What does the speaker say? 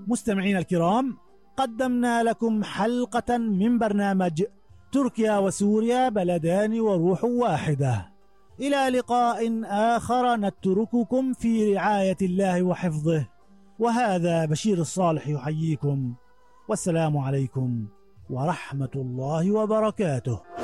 مستمعين الكرام، قدمنا لكم حلقة من برنامج تركيا وسوريا بلدان وروح واحدة. إلى لقاء آخر نترككم في رعاية الله وحفظه، وهذا بشير الصالح يحييكم، والسلام عليكم ورحمة الله وبركاته.